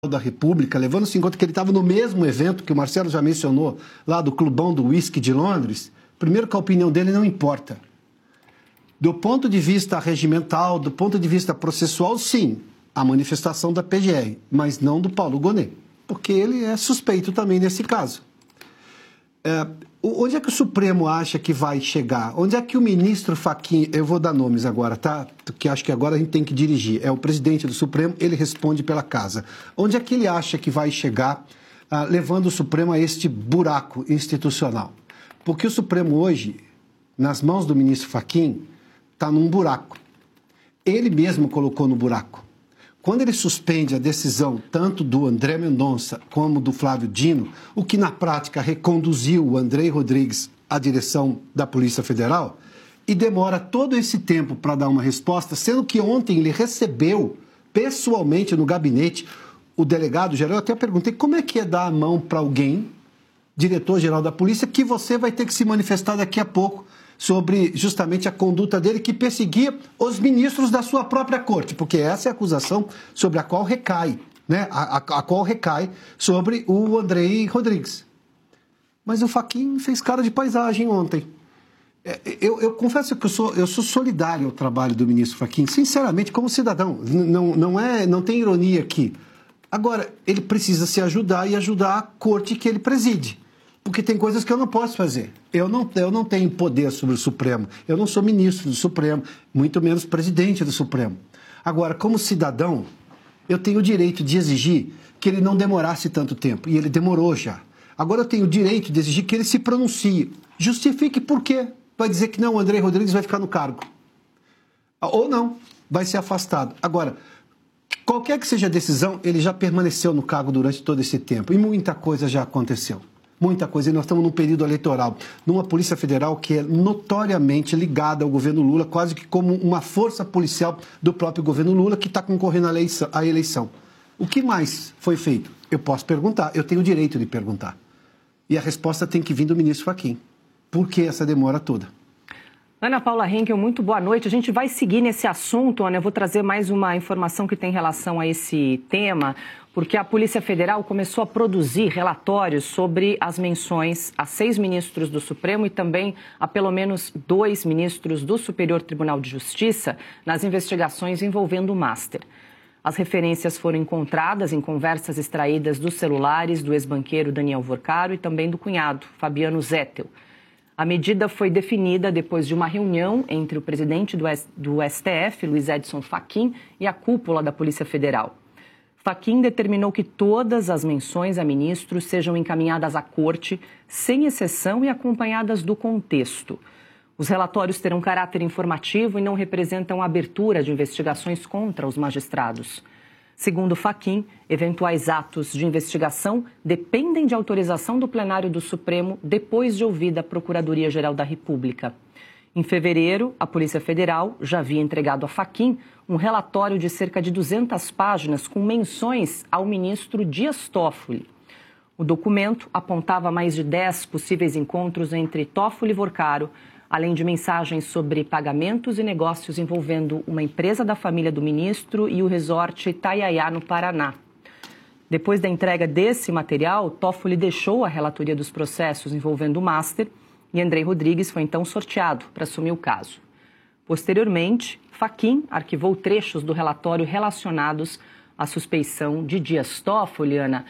da República, levando-se em conta que ele estava no mesmo evento que o Marcelo já mencionou, lá do Clubão do Whisky de Londres, primeiro que a opinião dele não importa. Do ponto de vista regimental, do ponto de vista processual, sim, a manifestação da PGR, mas não do Paulo Gonet, porque ele é suspeito também nesse caso. Onde é que o Supremo acha que vai chegar? Onde é que o ministro Fachin, eu vou dar nomes agora, tá? Que acho que agora a gente tem que dirigir. É o presidente do Supremo, ele responde pela casa. Onde é que ele acha que vai chegar, levando o Supremo a este buraco institucional? Porque o Supremo hoje, nas mãos do ministro Fachin, está num buraco. Ele mesmo colocou no buraco. Quando ele suspende a decisão tanto do André Mendonça como do Flávio Dino, o que na prática reconduziu o André Rodrigues à direção da Polícia Federal, e demora todo esse tempo para dar uma resposta, sendo que ontem ele recebeu pessoalmente no gabinete o delegado-geral. Eu até perguntei como é que é dar a mão para alguém, diretor-geral da Polícia, que você vai ter que se manifestar daqui a pouco sobre justamente a conduta dele que perseguia os ministros da sua própria corte, porque essa é a acusação sobre a qual recai, né? A qual recai sobre o André Rodrigues. Mas o Fachin fez cara de paisagem ontem. Eu confesso que eu sou solidário ao trabalho do ministro Fachin, sinceramente, como cidadão. Não tem ironia aqui. Agora, ele precisa se ajudar e ajudar a corte que ele preside. Porque tem coisas que eu não posso fazer. Eu não tenho poder sobre o Supremo. Eu não sou ministro do Supremo, muito menos presidente do Supremo. Agora, como cidadão, eu tenho o direito de exigir que ele não demorasse tanto tempo. E ele demorou já. Agora eu tenho o direito de exigir que ele se pronuncie. Justifique por quê. Vai dizer que não, o André Rodrigues vai ficar no cargo. Ou não, vai ser afastado. Agora, qualquer que seja a decisão, ele já permaneceu no cargo durante todo esse tempo. E muita coisa já aconteceu. Muita coisa, e nós estamos num período eleitoral, numa Polícia Federal que é notoriamente ligada ao governo Lula, quase que como uma força policial do próprio governo Lula que está concorrendo à eleição. O que mais foi feito? Eu posso perguntar, eu tenho o direito de perguntar. E a resposta tem que vir do ministro Fachin. Por que essa demora toda? Ana Paula Henkel, muito boa noite. A gente vai seguir nesse assunto, Ana. Eu vou trazer mais uma informação que tem relação a esse tema, porque a Polícia Federal começou a produzir relatórios sobre as menções a 6 ministros do Supremo e também a pelo menos 2 ministros do Superior Tribunal de Justiça nas investigações envolvendo o Master. As referências foram encontradas em conversas extraídas dos celulares do ex-banqueiro Daniel Vorcaro e também do cunhado, Fabiano Zettel. A medida foi definida depois de uma reunião entre o presidente do STF, Luiz Edson Fachin, e a cúpula da Polícia Federal. Fachin determinou que todas as menções a ministros sejam encaminhadas à corte, sem exceção e acompanhadas do contexto. Os relatórios terão caráter informativo e não representam a abertura de investigações contra os magistrados. Segundo Fachin, eventuais atos de investigação dependem de autorização do plenário do Supremo depois de ouvida a Procuradoria-Geral da República. Em fevereiro, a Polícia Federal já havia entregado a Fachin um relatório de cerca de 200 páginas com menções ao ministro Dias Toffoli. O documento apontava mais de 10 possíveis encontros entre Toffoli e Vorcaro, além de mensagens sobre pagamentos e negócios envolvendo uma empresa da família do ministro e o resort Itaiaiá, no Paraná. Depois da entrega desse material, Toffoli deixou a relatoria dos processos envolvendo o Master e André Rodrigues foi então sorteado para assumir o caso. Posteriormente, Fachin arquivou trechos do relatório relacionados à suspeição de Dias Toffoli. Ana,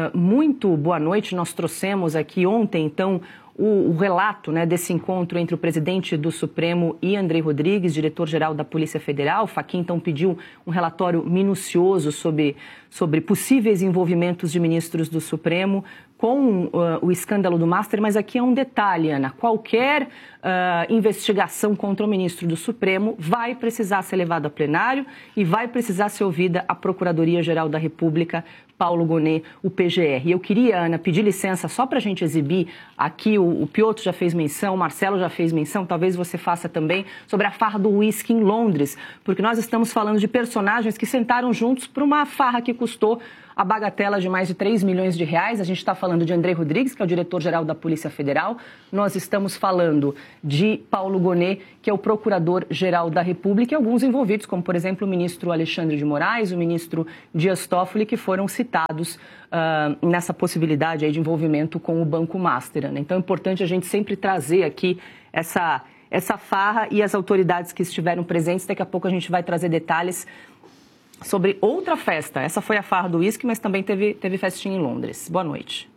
muito boa noite. Nós trouxemos aqui ontem, então, o relato, né, desse encontro entre o presidente do Supremo e André Rodrigues, diretor-geral da Polícia Federal. Fachin, então, pediu um relatório minucioso sobre possíveis envolvimentos de ministros do Supremo com o escândalo do Master, mas aqui é um detalhe, Ana. Qualquer investigação contra o ministro do Supremo vai precisar ser levada a plenário e vai precisar ser ouvida a Procuradoria-Geral da República, Paulo Gonet, o PGR. E eu queria, Ana, pedir licença só para a gente exibir aqui, o Piotr já fez menção, o Marcelo já fez menção, talvez você faça também, sobre a farra do uísque em Londres, porque nós estamos falando de personagens que sentaram juntos para uma farra que custou a bagatela de mais de 3 milhões de reais. A gente está falando de André Rodrigues, que é o diretor-geral da Polícia Federal. Nós estamos falando de Paulo Gonet, que é o procurador-geral da República, e alguns envolvidos, como, por exemplo, o ministro Alexandre de Moraes, o ministro Dias Toffoli, que foram citados nessa possibilidade aí de envolvimento com o Banco Master, né? Então é importante a gente sempre trazer aqui essa farra e as autoridades que estiveram presentes. Daqui a pouco a gente vai trazer detalhes sobre outra festa. Essa foi a farra do uísque, mas também teve festinha em Londres. Boa noite.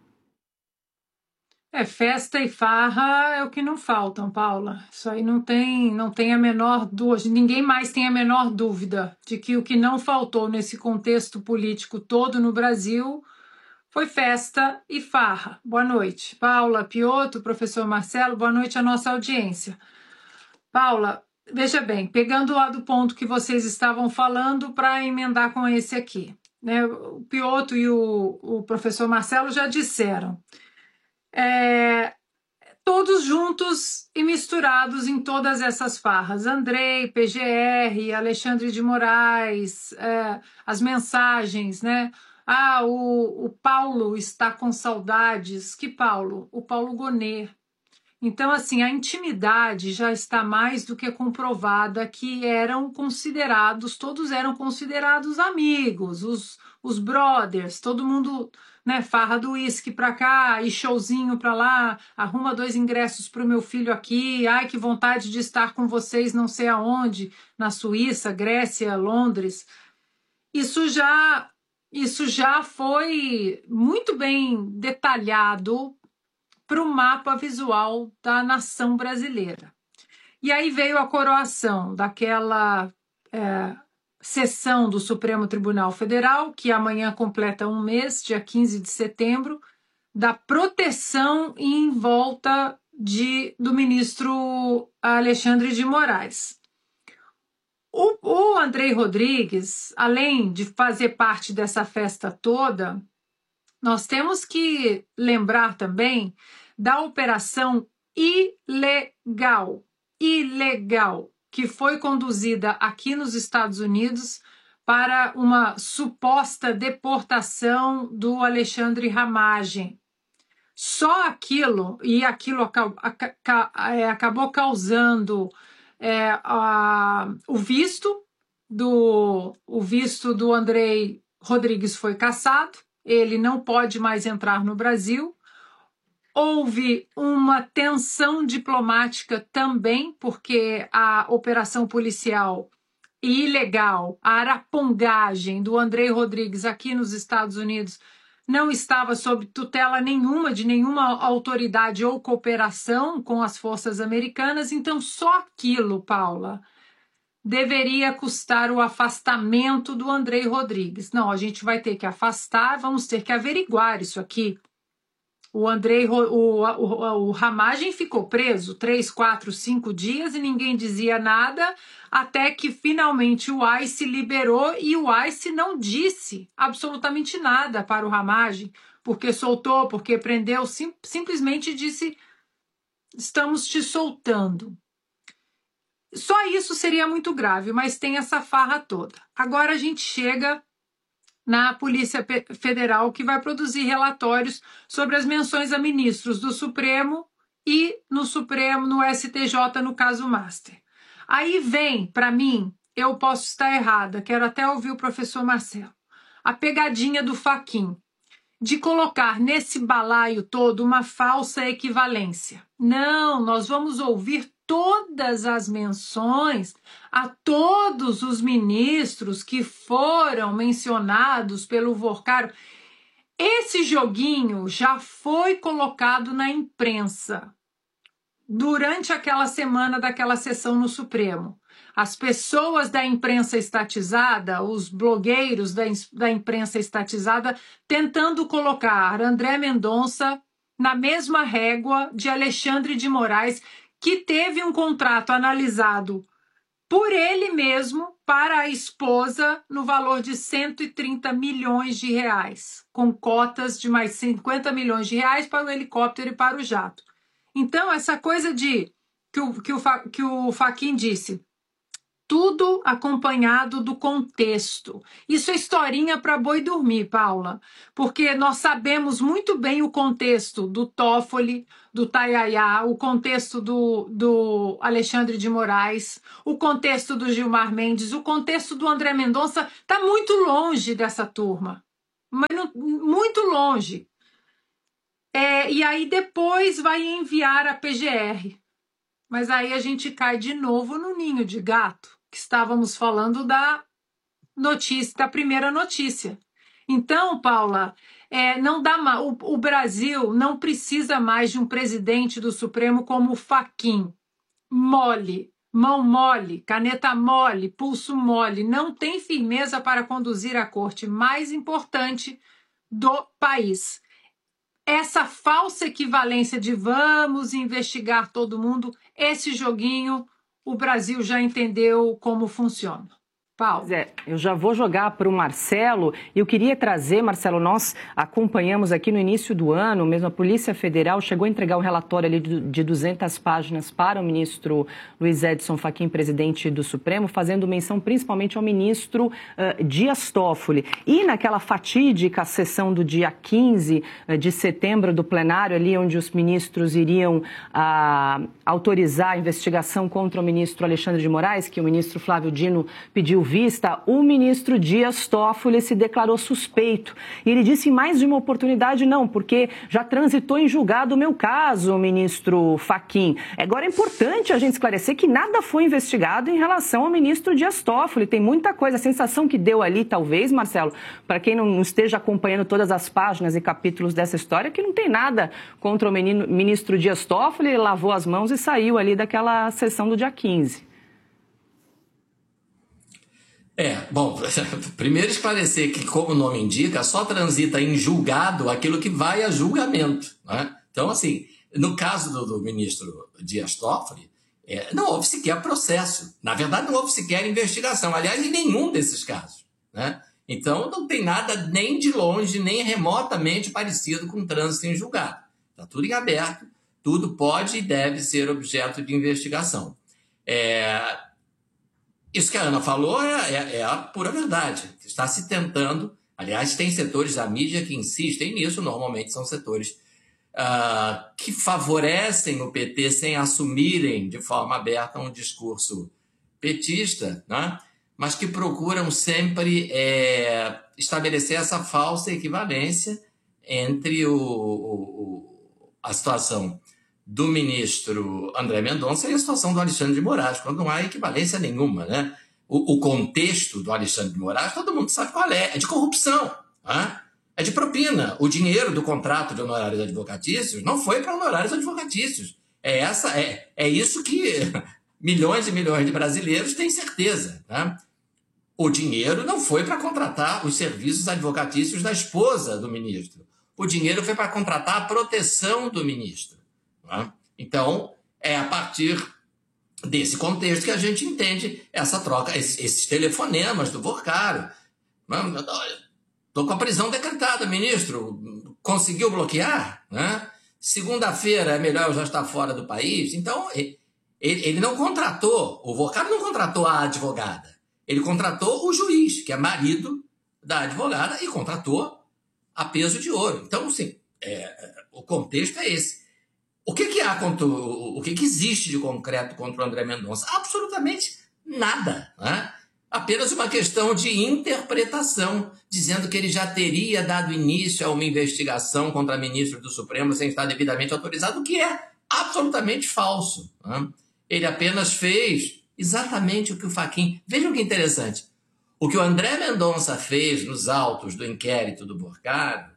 Festa e farra é o que não faltam, Paula. Isso aí não tem a menor dúvida, ninguém mais tem a menor dúvida de que o que não faltou nesse contexto político todo no Brasil foi festa e farra. Boa noite, Paula, Piotto, professor Marcelo, boa noite à nossa audiência. Paula, veja bem, pegando lá do ponto que vocês estavam falando para emendar com esse aqui, né? O Piotto e o professor Marcelo já disseram. Todos juntos e misturados em todas essas farras. Andrei, PGR, Alexandre de Moraes, as mensagens, né? O Paulo está com saudades. Que Paulo? O Paulo Gonet. Então, assim, a intimidade já está mais do que comprovada que todos eram considerados amigos, os brothers, todo mundo, né, farra do uísque pra cá e showzinho pra lá, arruma 2 ingressos pro meu filho aqui, ai, que vontade de estar com vocês não sei aonde, na Suíça, Grécia, Londres. Isso já foi muito bem detalhado para o mapa visual da nação brasileira. E aí veio a coroação daquela sessão do Supremo Tribunal Federal, que amanhã completa 1 mês, dia 15 de setembro, da proteção em volta do ministro Alexandre de Moraes. O André Rodrigues, além de fazer parte dessa festa toda, nós temos que lembrar também da operação ilegal, que foi conduzida aqui nos Estados Unidos para uma suposta deportação do Alexandre Ramagem. Só aquilo acabou causando o visto do André Rodrigues foi cassado. Ele não pode mais entrar no Brasil. Houve uma tensão diplomática também, porque a operação policial ilegal, a arapongagem do André Rodrigues aqui nos Estados Unidos não estava sob tutela nenhuma de nenhuma autoridade ou cooperação com as forças americanas. Então, só aquilo, Paula, deveria custar o afastamento do André Rodrigues. Não, a gente vai ter que afastar, vamos ter que averiguar isso aqui. O Ramagem ficou preso 3, 4, 5 dias e ninguém dizia nada, até que finalmente o ICE liberou e o ICE não disse absolutamente nada para o Ramagem, porque soltou, porque prendeu, simplesmente disse: estamos te soltando. Só isso seria muito grave, mas tem essa farra toda. Agora a gente chega na Polícia Federal, que vai produzir relatórios sobre as menções a ministros do Supremo e no STJ, no caso Master. Aí vem, para mim, eu posso estar errada, quero até ouvir o professor Marcelo, a pegadinha do Fachin, de colocar nesse balaio todo uma falsa equivalência. Não, nós vamos ouvir todas as menções a todos os ministros que foram mencionados pelo Vorcaro. Esse joguinho já foi colocado na imprensa durante aquela semana daquela sessão no Supremo. As pessoas da imprensa estatizada, os blogueiros da imprensa estatizada, tentando colocar André Mendonça na mesma régua de Alexandre de Moraes, que teve um contrato analisado por ele mesmo para a esposa no valor de 130 milhões de reais, com cotas de mais 50 milhões de reais para o helicóptero e para o jato. Então, essa coisa que o Fachin disse, tudo acompanhado do contexto. Isso é historinha para boi dormir, Paula, porque nós sabemos muito bem o contexto do Toffoli, do Tayaya, o contexto do Alexandre de Moraes, o contexto do Gilmar Mendes, o contexto do André Mendonça. Está muito longe dessa turma, mas muito longe. E aí depois vai enviar a PGR. Mas aí a gente cai de novo no ninho de gato, que estávamos falando da notícia, da primeira notícia. Então, Paula, não dá o Brasil não precisa mais de um presidente do Supremo como o Fachin, mole, mão mole, caneta mole, pulso mole, não tem firmeza para conduzir a corte mais importante do país. Essa falsa equivalência de vamos investigar todo mundo, esse joguinho, o Brasil já entendeu como funciona. Paulo. Eu já vou jogar para o Marcelo. Eu queria trazer, Marcelo, nós acompanhamos aqui no início do ano, mesmo a Polícia Federal chegou a entregar um relatório ali de 200 páginas para o ministro Luiz Edson Fachin, presidente do Supremo, fazendo menção principalmente ao ministro Dias Toffoli. E naquela fatídica sessão do dia 15 de setembro do plenário, ali onde os ministros iriam autorizar a investigação contra o ministro Alexandre de Moraes, que o ministro Flávio Dino pediu vista, o ministro Dias Toffoli se declarou suspeito. E ele disse em mais de uma oportunidade, não, porque já transitou em julgado o meu caso, ministro Fachin. Agora é importante a gente esclarecer que nada foi investigado em relação ao ministro Dias Toffoli. Tem muita coisa, a sensação que deu ali, talvez, Marcelo, para quem não esteja acompanhando todas as páginas e capítulos dessa história, que não tem nada contra o ministro Dias Toffoli, ele lavou as mãos e saiu ali daquela sessão do dia 15. Bom, primeiro esclarecer que, como o nome indica, só transita em julgado aquilo que vai a julgamento, né? Então, assim, no caso do ministro Dias Toffoli, não houve sequer processo. Na verdade, não houve sequer investigação. Aliás, em nenhum desses casos, né? Então, não tem nada nem de longe, nem remotamente parecido com trânsito em julgado. Está tudo em aberto, tudo pode e deve ser objeto de investigação. Isso que a Ana falou é a pura verdade. Está se tentando, aliás, tem setores da mídia que insistem nisso, normalmente são setores que favorecem o PT sem assumirem de forma aberta um discurso petista, né? Mas que procuram sempre estabelecer essa falsa equivalência entre a situação do ministro André Mendonça e a situação do Alexandre de Moraes, quando não há equivalência nenhuma, né? O contexto do Alexandre de Moraes, todo mundo sabe qual é de corrupção, né? É de propina. O dinheiro do contrato de honorários advocatícios não foi para honorários advocatícios. É isso que milhões e milhões de brasileiros têm certeza, né? O dinheiro não foi para contratar os serviços advocatícios da esposa do ministro. O dinheiro foi para contratar a proteção do ministro. Então, é a partir desse contexto que a gente entende essa troca, esses telefonemas do Vorcaro. Estou com a prisão decretada, ministro. Conseguiu bloquear? Né? Segunda-feira é melhor eu já estar fora do país. Então, ele não contratou, o Vorcaro não contratou a advogada. Ele contratou o juiz, que é marido da advogada, e contratou a peso de ouro. Então, sim, o contexto é esse. O que existe de concreto contra o André Mendonça? Absolutamente nada, né? Apenas uma questão de interpretação, dizendo que ele já teria dado início a uma investigação contra ministro do Supremo sem estar devidamente autorizado, o que é absolutamente falso, né? Ele apenas fez exatamente o que o Fachin... Vejam que interessante. O que o André Mendonça fez nos autos do inquérito do Vorcaro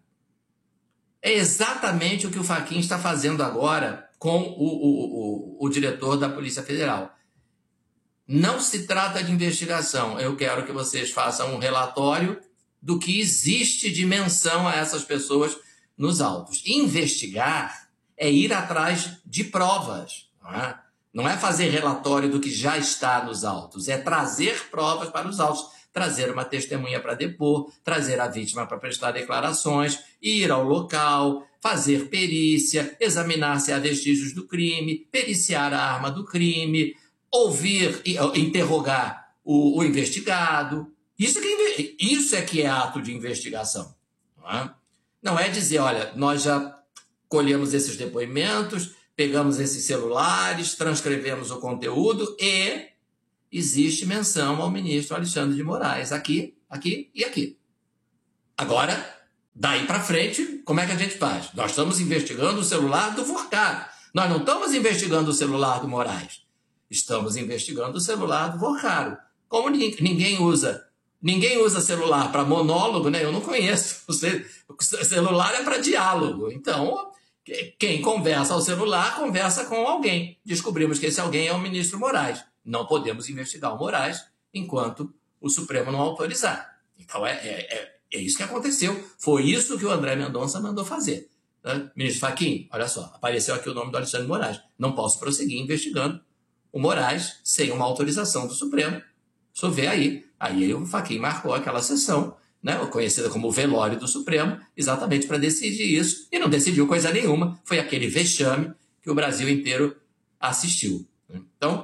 é exatamente o que o Fachin está fazendo agora com o diretor da Polícia Federal. Não se trata de investigação. Eu quero que vocês façam um relatório do que existe de menção a essas pessoas nos autos. Investigar é ir atrás de provas. Não é fazer relatório do que já está nos autos, é trazer provas para os autos. Trazer uma testemunha para depor, trazer a vítima para prestar declarações, ir ao local, fazer perícia, examinar se há vestígios do crime, periciar a arma do crime, ouvir, interrogar o investigado. Isso é que é ato de investigação. Não é dizer, olha, nós já colhemos esses depoimentos, pegamos esses celulares, transcrevemos o conteúdo e existe menção ao ministro Alexandre de Moraes, aqui, aqui e aqui. Agora, daí para frente, como é que a gente faz? Nós estamos investigando o celular do Vorcaro. Nós não estamos investigando o celular do Moraes. Estamos investigando o celular do Vorcaro. Como ninguém usa celular para monólogo, né? Eu não conheço. O celular é para diálogo. Então, quem conversa ao celular, conversa com alguém. Descobrimos que esse alguém é o ministro Moraes. Não podemos investigar o Moraes enquanto o Supremo não autorizar. Então, é isso que aconteceu. Foi isso que o André Mendonça mandou fazer. Né? Ministro Fachin, olha só, apareceu aqui o nome do Alexandre de Moraes. Não posso prosseguir investigando o Moraes sem uma autorização do Supremo. Só vê aí. Aí o Fachin marcou aquela sessão, né, conhecida como o velório do Supremo, exatamente para decidir isso. E não decidiu coisa nenhuma. Foi aquele vexame que o Brasil inteiro assistiu. Então,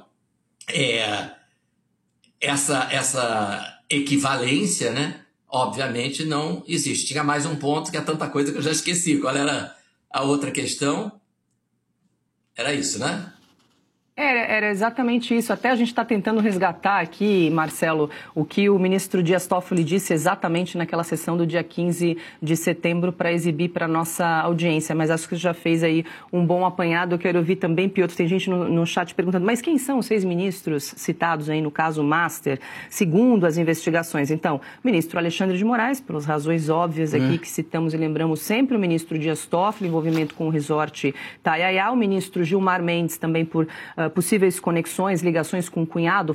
essa equivalência, né, obviamente não existe. Tinha mais um ponto que é tanta coisa que eu já esqueci. Qual era a outra questão? Era isso, né? Era exatamente isso. Até a gente está tentando resgatar aqui, Marcelo, o que o ministro Dias Toffoli disse exatamente naquela sessão do dia 15 de setembro para exibir para a nossa audiência. Mas acho que já fez aí um bom apanhado. Eu quero ouvir também, Piotr, tem gente no chat perguntando, mas quem são os 6 ministros citados aí no caso Master, segundo as investigações? Então, o ministro Alexandre de Moraes, pelas razões óbvias aqui que citamos e lembramos sempre, o ministro Dias Toffoli, envolvimento com o resort Taiaiá, o ministro Gilmar Mendes, também por possíveis conexões, ligações com o cunhado,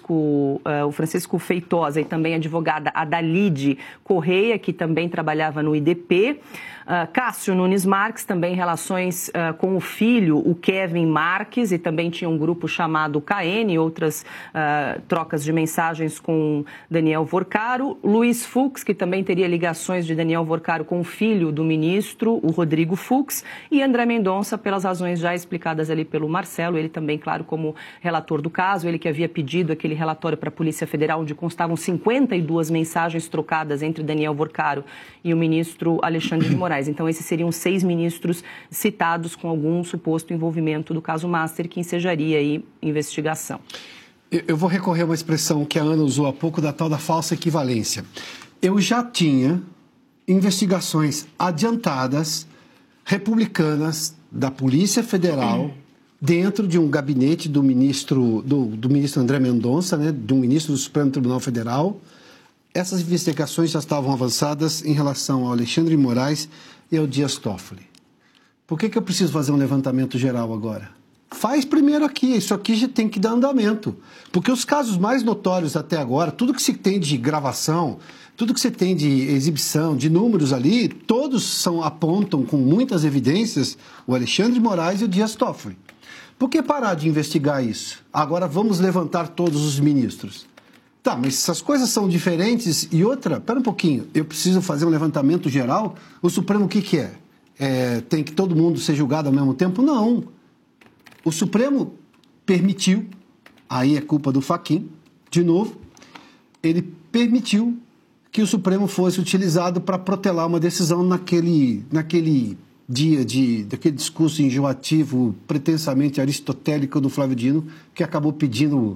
o Francisco Feitosa, e também a advogada Adalide Correia, que também trabalhava no IDP. Cássio Nunes Marques, também relações com o filho, o Kevin Marques, e também tinha um grupo chamado KN, outras trocas de mensagens com Daniel Vorcaro. Luiz Fux, que também teria ligações de Daniel Vorcaro com o filho do ministro, o Rodrigo Fux, e André Mendonça, pelas razões já explicadas ali pelo Marcelo, ele também, claro, como relator do caso, ele que havia pedido aquele relatório para a Polícia Federal, onde constavam 52 mensagens trocadas entre Daniel Vorcaro e o ministro Alexandre de Moraes. Então, esses seriam 6 ministros citados com algum suposto envolvimento do caso Master, que ensejaria aí investigação. Eu vou recorrer a uma expressão que a Ana usou há pouco, da tal da falsa equivalência. Eu já tinha investigações adiantadas, republicanas, da Polícia Federal, dentro de um gabinete do ministro André Mendonça, né, de um ministro do Supremo Tribunal Federal. Essas investigações já estavam avançadas em relação ao Alexandre de Moraes e ao Dias Toffoli. Por que eu preciso fazer um levantamento geral agora? Faz primeiro aqui, isso aqui já tem que dar andamento. Porque os casos mais notórios até agora, tudo que se tem de gravação, tudo que se tem de exibição, de números ali, todos apontam com muitas evidências o Alexandre de Moraes e o Dias Toffoli. Por que parar de investigar isso? Agora vamos levantar todos os ministros. Tá, mas essas coisas são diferentes. E outra, pera um pouquinho, eu preciso fazer um levantamento geral. O Supremo o que é? Tem que todo mundo ser julgado ao mesmo tempo? Não. O Supremo permitiu, aí é culpa do Fachin, de novo, ele permitiu que o Supremo fosse utilizado para protelar uma decisão naquele dia daquele discurso enjoativo, pretensamente aristotélico do Flávio Dino, que acabou pedindo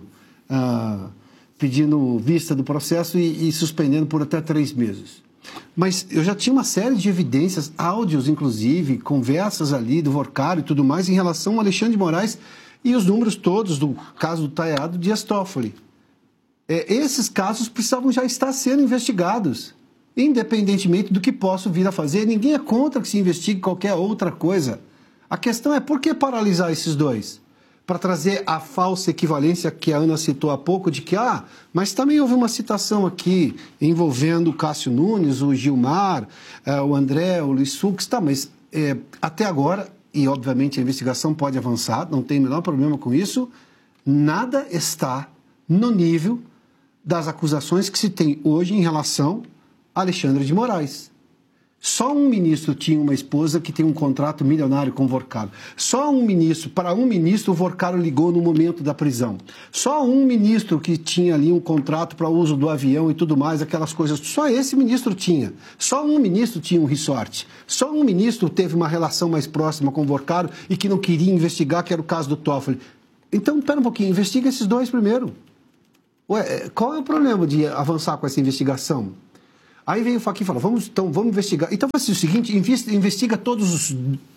vista do processo e suspendendo por até 3 meses. Mas eu já tinha uma série de evidências, áudios inclusive, conversas ali do Vorcaro e tudo mais em relação ao Alexandre de Moraes e os números todos do caso do Taiaiá, do Dias Toffoli. Esses casos precisavam já estar sendo investigados, independentemente do que posso vir a fazer. Ninguém é contra que se investigue qualquer outra coisa. A questão é por que paralisar esses dois? Para trazer a falsa equivalência que a Ana citou há pouco, de que, mas também houve uma citação aqui envolvendo o Cássio Nunes, o Gilmar, o André, o Luiz Fux, mas até agora, e obviamente a investigação pode avançar, não tem o menor problema com isso, nada está no nível das acusações que se tem hoje em relação a Alexandre de Moraes. Só um ministro tinha uma esposa que tem um contrato milionário com o Vorcaro. Só um ministro, para um ministro, o Vorcaro ligou no momento da prisão. Só um ministro que tinha ali um contrato para uso do avião e tudo mais, aquelas coisas. Só esse ministro tinha. Só um ministro tinha um resort. Só um ministro teve uma relação mais próxima com o Vorcaro e que não queria investigar, que era o caso do Toffoli. Então, espera um pouquinho, investiga esses dois primeiro. Ué, qual é o problema de avançar com essa investigação? Aí vem o Fachin e fala, vamos investigar. Então vai ser o seguinte, investiga todos os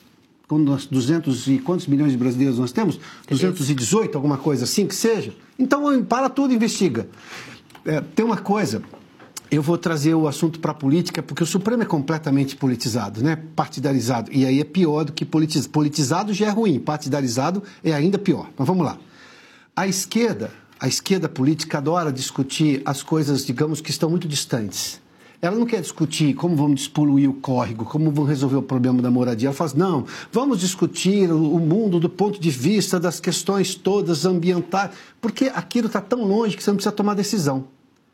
200 e quantos milhões de brasileiros nós temos? 218, alguma coisa assim que seja. Então para tudo e investiga. Tem uma coisa, eu vou trazer o assunto para a política, porque o Supremo é completamente politizado, né? Partidarizado. E aí é pior do que politizado. Politizado já é ruim, partidarizado é ainda pior. Mas vamos lá. A esquerda política adora discutir as coisas, digamos, que estão muito distantes. Ela não quer discutir como vamos despoluir o córrego, como vamos resolver o problema da moradia. Ela fala assim, não, vamos discutir o mundo do ponto de vista das questões todas ambientais, porque aquilo está tão longe que você não precisa tomar decisão.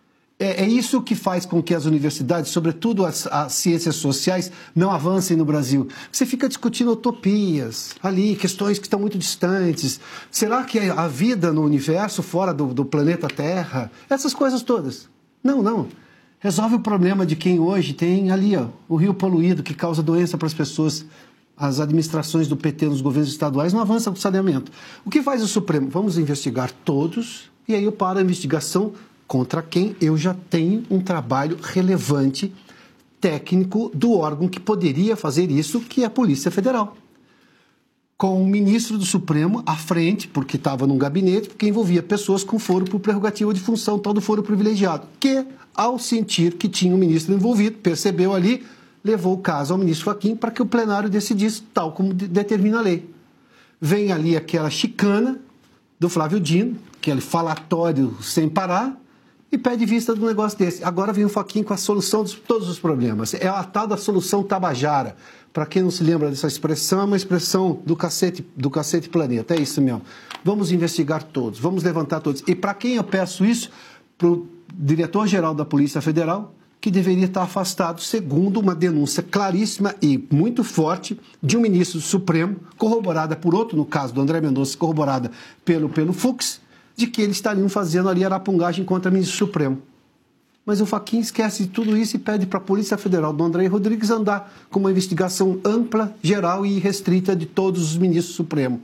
É isso que faz com que as universidades, sobretudo as ciências sociais, não avancem no Brasil. Você fica discutindo utopias ali, questões que estão muito distantes. Será que a vida no universo, fora do planeta Terra? Essas coisas todas. Não. Resolve o problema de quem hoje tem ali, ó, o rio poluído que causa doença para as pessoas. As administrações do PT nos governos estaduais não avançam com o saneamento. O que faz o Supremo? Vamos investigar todos e aí eu paro a investigação contra quem eu já tenho um trabalho relevante, técnico, do órgão que poderia fazer isso, que é a Polícia Federal. Com o ministro do Supremo à frente, porque estava num gabinete, porque envolvia pessoas com foro por prerrogativa de função, tal do foro privilegiado, que, ao sentir que tinha um ministro envolvido, percebeu ali, levou o caso ao ministro Fachin para que o plenário decidisse, tal como determina a lei. Vem ali aquela chicana do Flávio Dino, aquele falatório sem parar, e pede vista do negócio desse. Agora vem o Fachin com a solução de todos os problemas. É a tal da solução Tabajara. Para quem não se lembra dessa expressão, é uma expressão do cacete planeta. É isso mesmo. Vamos investigar todos, vamos levantar todos. E para quem eu peço isso? Para o diretor-geral da Polícia Federal, que deveria estar afastado, segundo uma denúncia claríssima e muito forte de um ministro do Supremo, corroborada por outro, no caso do André Mendonça, corroborada pelo Fux, de que eles estariam fazendo ali arapungagem contra o ministro Supremo. Mas o Fachin esquece de tudo isso e pede para a Polícia Federal do André Rodrigues andar com uma investigação ampla, geral e restrita de todos os ministros Supremos.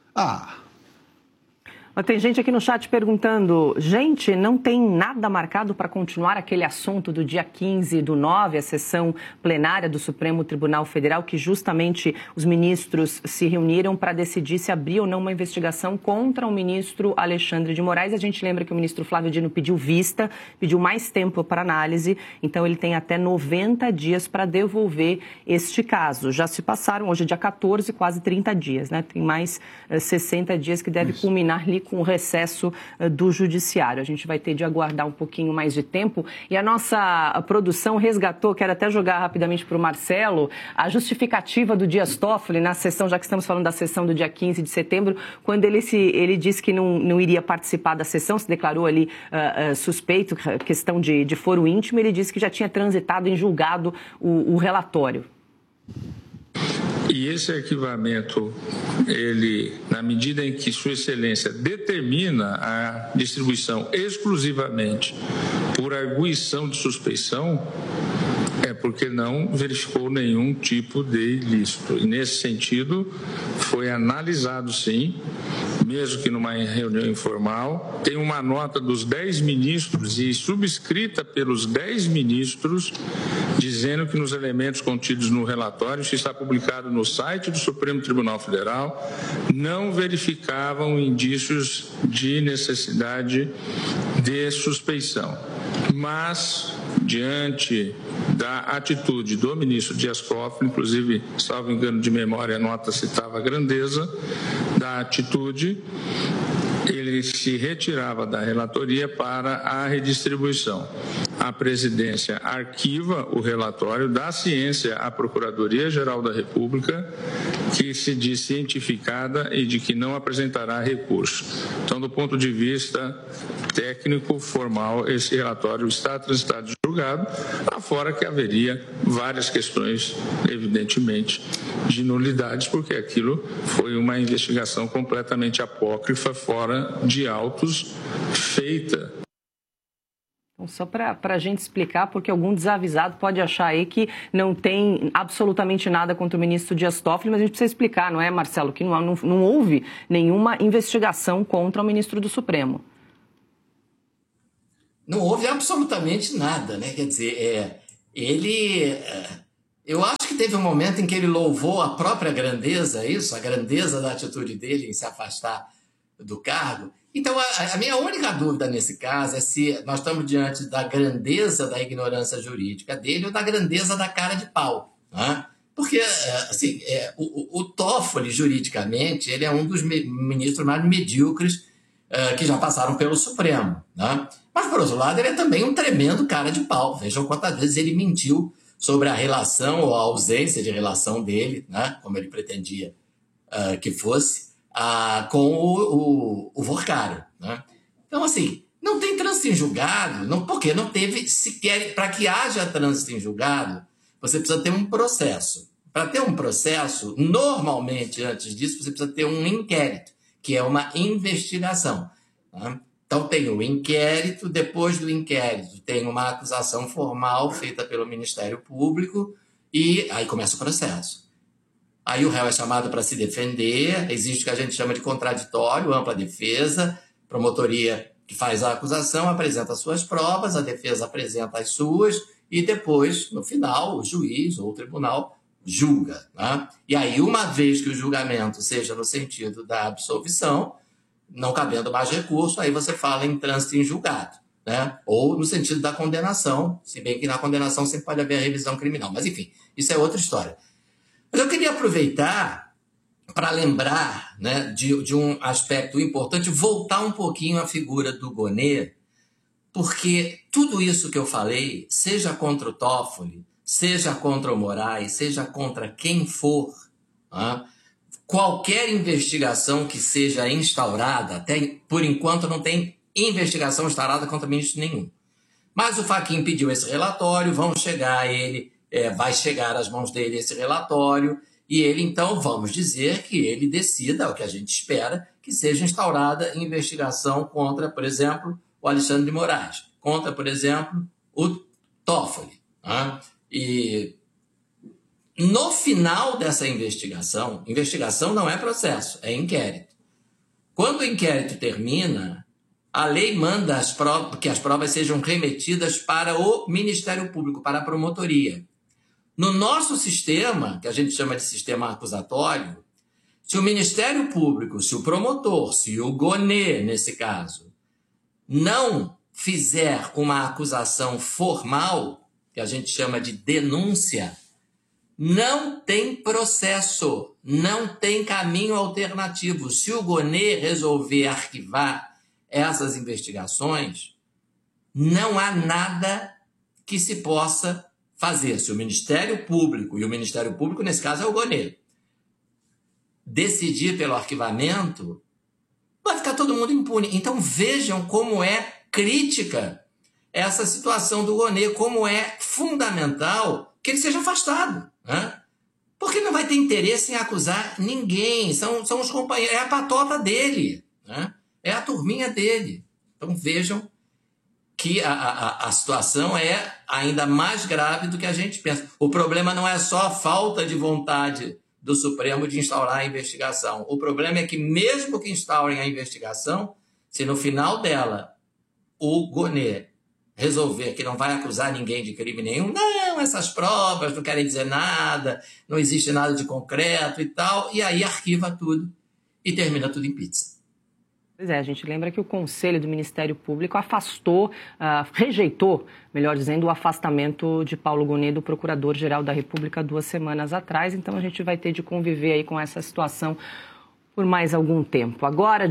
Tem gente aqui no chat perguntando, gente, não tem nada marcado para continuar aquele assunto do dia 15/9, a sessão plenária do Supremo Tribunal Federal, que justamente os ministros se reuniram para decidir se abrir ou não uma investigação contra o ministro Alexandre de Moraes. A gente lembra que o ministro Flávio Dino pediu vista, pediu mais tempo para análise, então ele tem até 90 dias para devolver este caso. Já se passaram, hoje é dia 14, quase 30 dias, né? Tem mais 60 dias que deve culminar ali com o recesso do judiciário. A gente vai ter de aguardar um pouquinho mais de tempo. E a nossa produção resgatou, quero até jogar rapidamente para o Marcelo, a justificativa do Dias Toffoli na sessão, já que estamos falando da sessão do dia 15 de setembro, quando ele disse que não iria participar da sessão, se declarou ali suspeito, questão de foro íntimo, ele disse que já tinha transitado em julgado o relatório. E esse arquivamento, ele, na medida em que Sua Excelência determina a distribuição exclusivamente por arguição de suspeição, é porque não verificou nenhum tipo de ilícito. E, nesse sentido, foi analisado, sim, mesmo que numa reunião informal. Tem uma nota dos 10 ministros e subscrita pelos 10 ministros, dizendo que nos elementos contidos no relatório, que está publicado no site do Supremo Tribunal Federal, não verificavam indícios de necessidade de suspeição. Mas, diante da atitude do ministro Dias Toffoli, inclusive, salvo engano de memória, a nota citava a grandeza da atitude, ele se retirava da relatoria para a redistribuição. A presidência arquiva o relatório, dá ciência à Procuradoria-Geral da República, que se diz cientificada e de que não apresentará recurso. Então, do ponto de vista técnico, formal, esse relatório está transitado de julgamento. julgado, afora que haveria várias questões, evidentemente, de nulidades, porque aquilo foi uma investigação completamente apócrifa, fora de autos, feita. Então, só para a gente explicar, porque algum desavisado pode achar aí que não tem absolutamente nada contra o ministro Dias Toffoli, mas a gente precisa explicar, não é, Marcelo, que não houve nenhuma investigação contra o ministro do Supremo. Não houve absolutamente nada, né? Quer dizer, eu acho que teve um momento em que ele louvou a própria grandeza, a grandeza da atitude dele em se afastar do cargo. Então, a minha única dúvida nesse caso é se nós estamos diante da grandeza da ignorância jurídica dele ou da grandeza da cara de pau, né? Porque, assim, o Toffoli, juridicamente, ele é um dos ministros mais medíocres que já passaram pelo Supremo, né? Mas, por outro lado, ele é também um tremendo cara de pau. Vejam quantas vezes ele mentiu sobre a relação ou a ausência de relação dele, né? Como ele pretendia que fosse, com o Vorcário, né? Então, assim, não tem trânsito em julgado, porque não teve sequer... Para que haja trânsito em julgado, você precisa ter um processo. Para ter um processo, normalmente, antes disso, você precisa ter um inquérito, que é uma investigação, né? Então, tem o inquérito, depois do inquérito tem uma acusação formal feita pelo Ministério Público e aí começa o processo. Aí o réu é chamado para se defender, existe o que a gente chama de contraditório, ampla defesa, promotoria que faz a acusação apresenta as suas provas, a defesa apresenta as suas e depois, no final, o juiz ou o tribunal julga, né? E aí, uma vez que o julgamento seja no sentido da absolvição, não cabendo mais recurso, aí você fala em trânsito em julgado, né? Ou no sentido da condenação, se bem que na condenação sempre pode haver revisão criminal. Mas, enfim, isso é outra história. Mas eu queria aproveitar para lembrar, né, de um aspecto importante, voltar um pouquinho à figura do Gonê, porque tudo isso que eu falei, seja contra o Toffoli, seja contra o Moraes, seja contra quem for, né, qualquer investigação que seja instaurada, até por enquanto não tem investigação instaurada contra ministro nenhum. Mas o Fachin pediu esse relatório, vai chegar às mãos dele esse relatório, e ele, então, vamos dizer que ele decida, o que a gente espera, que seja instaurada investigação contra, por exemplo, o Alexandre de Moraes, contra, por exemplo, o Toffoli, né? E no final dessa investigação não é processo, é inquérito. Quando o inquérito termina, a lei manda que as provas sejam remetidas para o Ministério Público, para a promotoria. No nosso sistema, que a gente chama de sistema acusatório, se o Ministério Público, se o promotor, se o Gonê, nesse caso, não fizer uma acusação formal, que a gente chama de denúncia, não tem processo, não tem caminho alternativo. Se o Gonê resolver arquivar essas investigações, não há nada que se possa fazer. Se o Ministério Público, e o Ministério Público, nesse caso, é o Gonê, decidir pelo arquivamento, vai ficar todo mundo impune. Então vejam como é crítica essa situação do Gonê, como é fundamental que ele seja afastado, né? Porque não vai ter interesse em acusar ninguém, são os companheiros, é a patota dele, né? É a turminha dele. Então vejam que a situação é ainda mais grave do que a gente pensa. O problema não é só a falta de vontade do Supremo de instaurar a investigação. O problema é que, mesmo que instaurem a investigação, se no final dela o Gonê resolver que não vai acusar ninguém de crime nenhum, não, essas provas não querem dizer nada, não existe nada de concreto e tal, e aí arquiva tudo e termina tudo em pizza. Pois é, a gente lembra que o Conselho do Ministério Público rejeitou, melhor dizendo, o afastamento de Paulo Gonê do Procurador-Geral da República 2 semanas atrás. Então a gente vai ter de conviver aí com essa situação por mais algum tempo. Agora,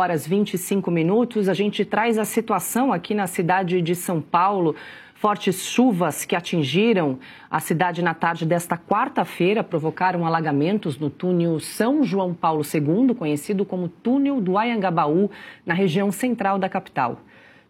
18h25, a gente traz a situação aqui na cidade de São Paulo. Fortes chuvas que atingiram a cidade na tarde desta quarta-feira provocaram alagamentos no túnel São João Paulo II, conhecido como túnel do Anhangabaú, na região central da capital.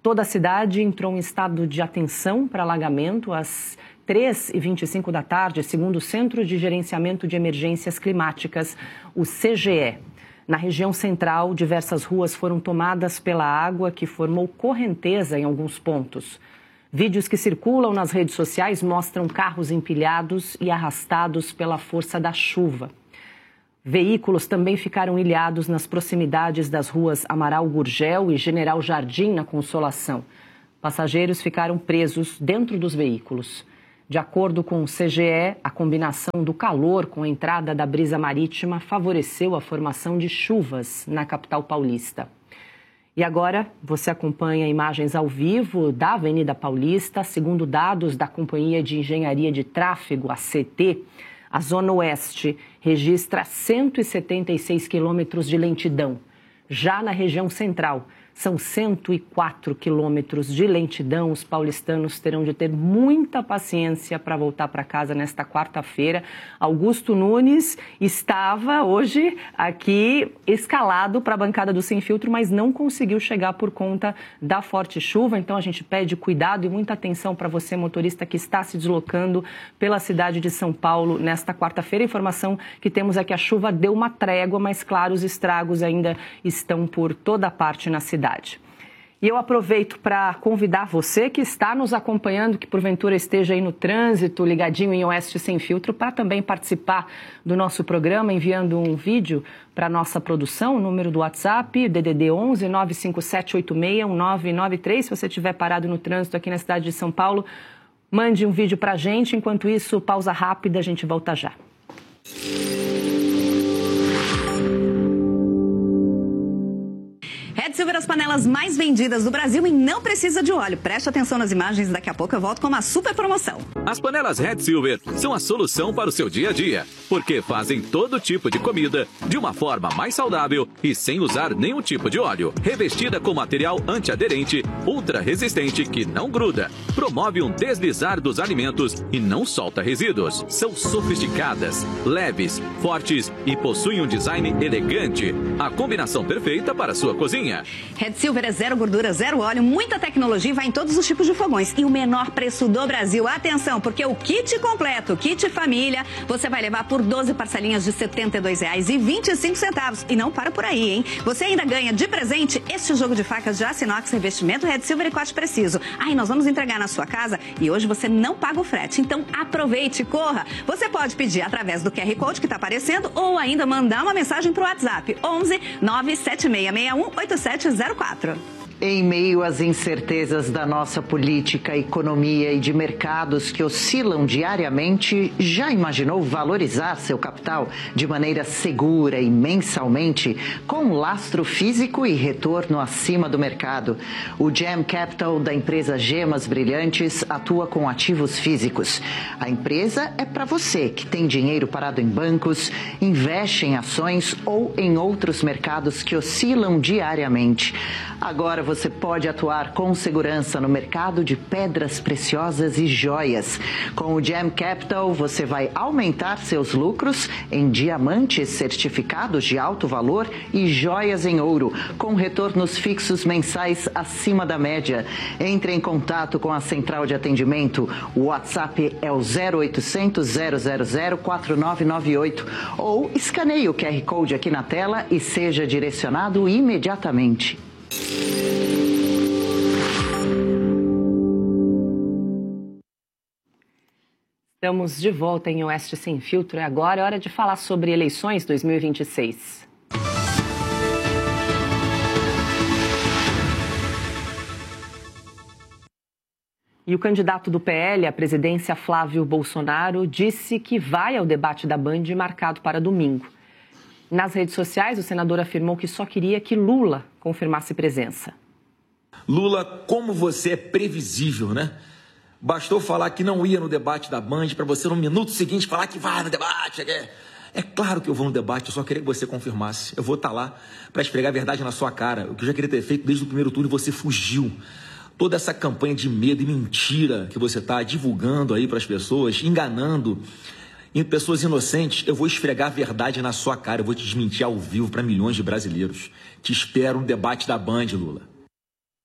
Toda a cidade entrou em estado de atenção para alagamento às 3h25 da tarde, segundo o Centro de Gerenciamento de Emergências Climáticas, o CGE. Na região central, diversas ruas foram tomadas pela água, que formou correnteza em alguns pontos. Vídeos que circulam nas redes sociais mostram carros empilhados e arrastados pela força da chuva. Veículos também ficaram ilhados nas proximidades das ruas Amaral Gurgel e General Jardim, na Consolação. Passageiros ficaram presos dentro dos veículos. De acordo com o CGE, a combinação do calor com a entrada da brisa marítima favoreceu a formação de chuvas na capital paulista. E agora você acompanha imagens ao vivo da Avenida Paulista. Segundo dados da Companhia de Engenharia de Tráfego, a CT, a Zona Oeste registra 176 quilômetros de lentidão. Já na região central, são 104 quilômetros de lentidão. Os paulistanos terão de ter muita paciência para voltar para casa nesta quarta-feira. Augusto Nunes estava hoje aqui escalado para a bancada do Sem Filtro, mas não conseguiu chegar por conta da forte chuva. Então a gente pede cuidado e muita atenção para você, motorista, que está se deslocando pela cidade de São Paulo nesta quarta-feira. A informação que temos é que a chuva deu uma trégua, mas claro, os estragos ainda estão por toda parte na cidade. E eu aproveito para convidar você que está nos acompanhando, que porventura esteja aí no trânsito, ligadinho em Oeste Sem Filtro, para também participar do nosso programa, enviando um vídeo para a nossa produção, o número do WhatsApp, DDD 11 957 86 1993. Se você estiver parado no trânsito aqui na cidade de São Paulo, mande um vídeo para a gente. Enquanto isso, pausa rápida, a gente volta já. Red Silver, as panelas mais vendidas do Brasil e não precisa de óleo. Preste atenção nas imagens, daqui a pouco eu volto com uma super promoção. As panelas Red Silver são a solução para o seu dia a dia, porque fazem todo tipo de comida de uma forma mais saudável e sem usar nenhum tipo de óleo. Revestida com material antiaderente, ultra resistente que não gruda, promove um deslizar dos alimentos e não solta resíduos. São sofisticadas, leves, fortes e possuem um design elegante. A combinação perfeita para a sua cozinha. Red Silver é zero gordura, zero óleo, muita tecnologia e vai em todos os tipos de fogões. E o menor preço do Brasil. Atenção, porque o kit completo, kit família, você vai levar por 12 parcelinhas de R$ 72,25. E não para por aí, hein? Você ainda ganha de presente este jogo de facas de aço inox, revestimento Red Silver e corte preciso. Aí nós vamos entregar na sua casa e hoje você não paga o frete. Então aproveite, corra. Você pode pedir através do QR Code que está aparecendo ou ainda mandar uma mensagem para o WhatsApp 11 97661 8704. Em meio às incertezas da nossa política, economia e de mercados que oscilam diariamente, já imaginou valorizar seu capital de maneira segura e mensalmente, com lastro físico e retorno acima do mercado? O Gem Capital da empresa Gemas Brilhantes atua com ativos físicos. A empresa é para você que tem dinheiro parado em bancos, investe em ações ou em outros mercados que oscilam diariamente. Agora você pode atuar com segurança no mercado de pedras preciosas e joias. Com o Gem Capital, você vai aumentar seus lucros em diamantes certificados de alto valor e joias em ouro, com retornos fixos mensais acima da média. Entre em contato com a central de atendimento. O WhatsApp é o 0800 000 4998 ou escaneie o QR Code aqui na tela e seja direcionado imediatamente. Estamos de volta em Oeste Sem Filtro e agora é hora de falar sobre eleições 2026. E o candidato do PL à presidência, Flávio Bolsonaro, disse que vai ao debate da Band marcado para domingo. Nas redes sociais, o senador afirmou que só queria que Lula confirmasse presença. Lula, como você é previsível, né? Bastou falar que não ia no debate da Band para você no minuto seguinte falar que vai no debate. É claro que eu vou no debate, eu só queria que você confirmasse. Eu vou estar lá para esfregar a verdade na sua cara. O que eu já queria ter feito desde o primeiro turno e você fugiu. Toda essa campanha de medo e mentira que você está divulgando aí para as pessoas, enganando pessoas inocentes, eu vou esfregar a verdade na sua cara. Eu vou te desmentir ao vivo para milhões de brasileiros. Te espero no debate da Band, Lula.